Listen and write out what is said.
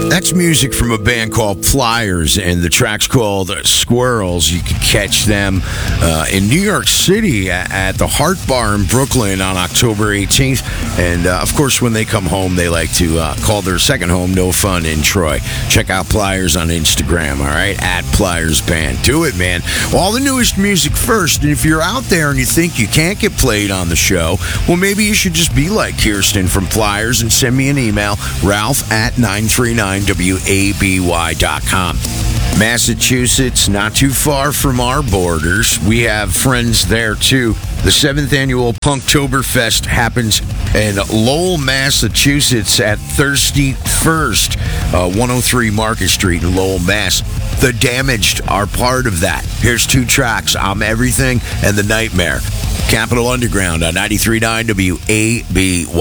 That's music from a band called Flyers, and the track's called Squirrels. You can catch them in New York City at the Hart Bar in Brooklyn on October 18th. And, of course, when they come home, they like to call their second home No Fun in Troy. Check out Flyers on Instagram, all right? At Flyers Band. Do it, man. All the newest music first. And if you're out there and you think you can't get played on the show, well, maybe you should just be like Kirsten from Flyers and send me an email, ralph@939waby.com. Massachusetts, not too far from our borders. We have friends there, too. The 7th annual Punktoberfest happens in Lowell, Massachusetts at Thirsty First, 103 Market Street in Lowell, Mass. The Damaged are part of that. Here's two tracks, I'm Everything and The Nightmare. Capital Underground on 93.9 WABY.